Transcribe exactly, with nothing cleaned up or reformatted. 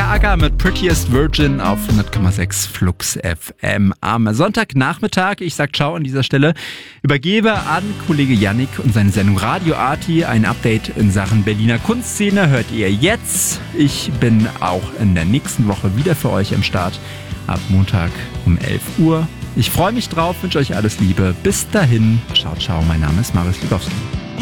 Gaga mit Prettiest Virgin auf hundert Komma sechs Flux F M am Sonntagnachmittag. Ich sag ciao an dieser Stelle. Übergebe an Kollege Yannick und seine Sendung Radio Arti. Ein Update in Sachen Berliner Kunstszene hört ihr jetzt. Ich bin auch in der nächsten Woche wieder für euch am Start. Ab Montag um elf Uhr. Ich freue mich drauf, wünsche euch alles Liebe. Bis dahin. Ciao, ciao. Mein Name ist Marius Ligowski.